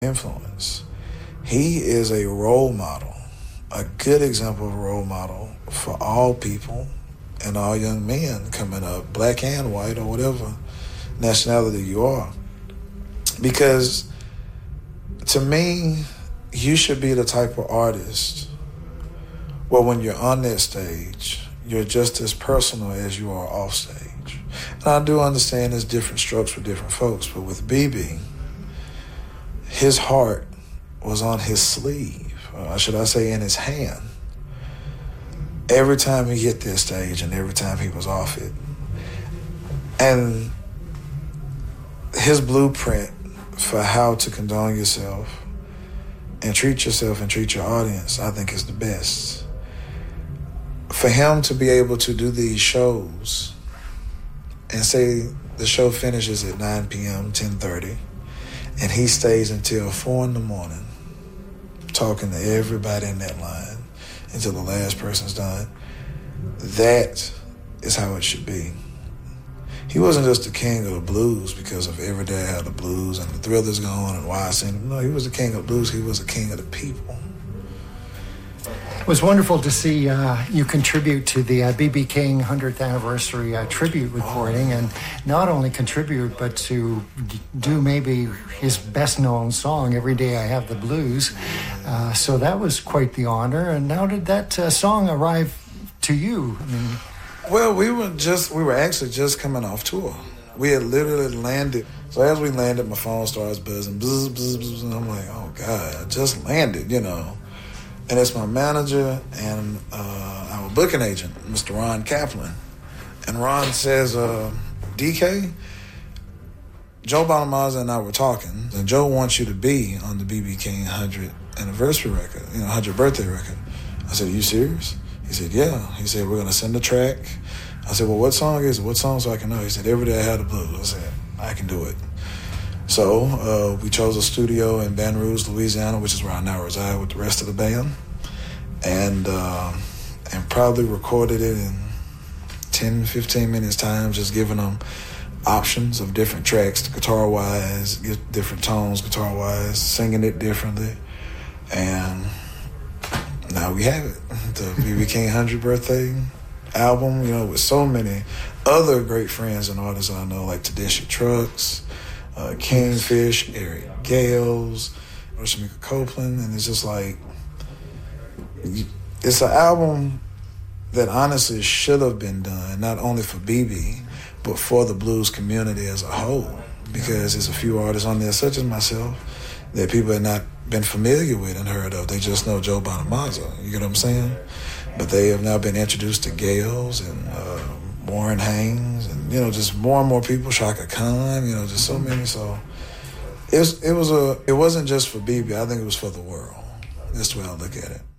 influence. He is a role model, a good example of a role model for all people and all young men coming up, black and white or whatever nationality you are. Because to me, you should be the type of artist where when you're on that stage, you're just as personal as you are off stage. And I do understand there's different strokes for different folks, but with BB, his heart was on his sleeve, or should I say in his hand, every time he hit that stage and every time he was off it. And his blueprint for how to condone yourself and treat yourself and treat your audience, I think is the best. For him to be able to do these shows and say the show finishes at 9 p.m., 10:30, and he stays until 4 in the morning talking to everybody in that line until the last person's done, that is how it should be. He wasn't just the king of the blues because of Every Day I Had the Blues and the Thriller's Gone and Why I Sing Them. No, he was the king of blues. He was the king of the people. It was wonderful to see you contribute to the B.B. King 100th anniversary tribute recording, and not only contribute, but to do maybe his best-known song, Every Day I Have the Blues. So that was quite the honor. And how did that song arrive to you? I mean, well, we were actually just coming off tour. We had literally landed. So as we landed, my phone starts buzzing, buzz, buzz, buzz, and I'm like, oh God, I just landed, you know. And it's my manager and our booking agent, Mr. Ron Kaplan. And Ron says, DK, Joe Bonamassa and I were talking, and Joe wants you to be on the B.B. King 100th anniversary record, 100th birthday record. I said, are you serious? He said, yeah. He said, we're going to send a track. I said, well, what song is it? What song so I can know? He said, Every Day I Had the Blues. I said, I can do it. So we chose a studio in Baton Rouge, Louisiana, which is where I now reside with the rest of the band, and probably recorded it in 10, 15 minutes time, just giving them options of different tracks, guitar-wise, different tones guitar-wise, singing it differently, and now we have it. The B.B. King 100th birthday album, with so many other great friends and artists I know, like Tedeschi Trucks, Kingfish, Eric Gales, Shamika Copeland, and it's just like, it's an album that honestly should have been done, not only for BB, but for the blues community as a whole, because there's a few artists on there, such as myself, that people have not been familiar with and heard of. They just know Joe Bonamassa, you get what I'm saying? But they have now been introduced to Gales and Warren Haynes, and just more and more people, Shaka Khan, just so many. So it wasn't just for BB. I think it was for the world. That's the way I look at it.